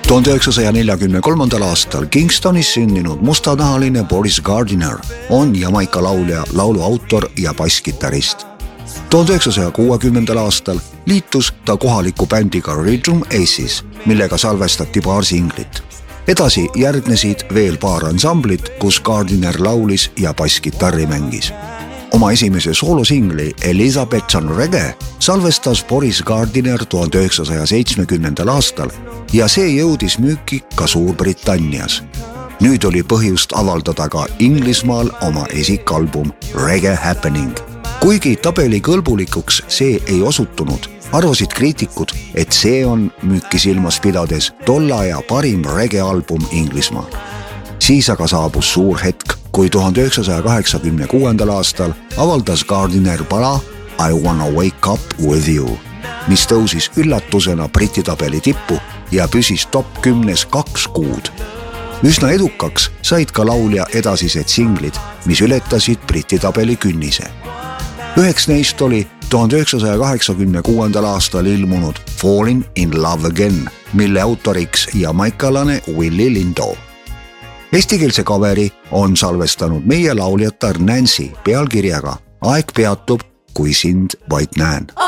1943. aastal Kingstonis sündinud mustanahaline Boris Gardiner on Jamaika laulja, laulu autor ja basskitarrist. 1960. aastal liitus ta kohaliku bändiga Rhythm Aces, millega salvestati paar singlit. Edasi järgnesid veel paar ansamblit, kus Gardiner laulis ja basskitarri mängis. Oma esimese soolosingli Elizabeth on Reggae salvestas Boris Gardiner 1970. aastal ja see jõudis müüki ka Suurbritannias. Nüüd oli põhjust avaldada ka Inglismaal oma esikalbum Reggae Happening. Kuigi tabeli kõlbulikuks see ei osutunud, arvasid kriitikud, et see on müüki silmas pidades tolle aja parim reggae-album Inglismaal. Siis aga saabus suur hetk, kui 1986. aastal avaldas Gardiner pala I Wanna Wake Up With You, mis tõusis üllatusena Briti tabeli tippu ja püsis top 10 2 kuud. Üsna edukaks said ka laulja edasised singlid, mis ületasid Briti tabeli künnise. Üheks neist oli 1986. aastal ilmunud Falling in Love Again, mille autoriks jamaikalane Willie Lindo. Eestikeelse kaveri on salvestanud meie lauljatar Nancy pealkirjaga Aeg peatub, kui sind vaid näen.